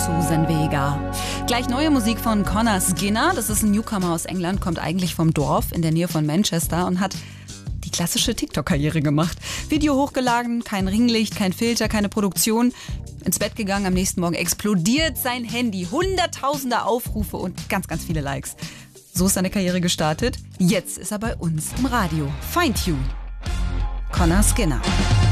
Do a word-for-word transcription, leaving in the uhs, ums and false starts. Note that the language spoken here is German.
Susan Vega. Gleich neue Musik von Conor Skinner. Das ist ein Newcomer aus England, kommt eigentlich vom Dorf in der Nähe von Manchester und hat die klassische TikTok-Karriere gemacht. Video hochgeladen, kein Ringlicht, kein Filter, keine Produktion. Ins Bett gegangen, am nächsten Morgen explodiert sein Handy. Hunderttausende Aufrufe und ganz, ganz viele Likes. So ist seine Karriere gestartet. Jetzt ist er bei uns im Radio. Fine Tune. Conor Skinner.